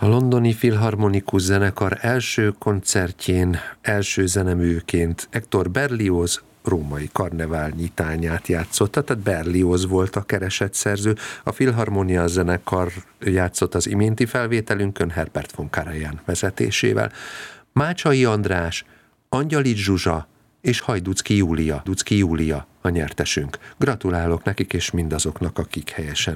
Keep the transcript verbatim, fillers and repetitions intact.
A Londoni Filharmonikus Zenekar első koncertjén első zeneműként Hector Berlioz római karnevál nyitányát játszotta, tehát Berlioz volt a keresett szerző. A Filharmonia Zenekar játszott az iménti felvételünkön Herbert von Karajan vezetésével. Mácsai András, Angyalics Zsuzsa és Hajduczky Júlia, Duczky Júlia a nyertesünk. Gratulálok nekik és mindazoknak, akik helyesen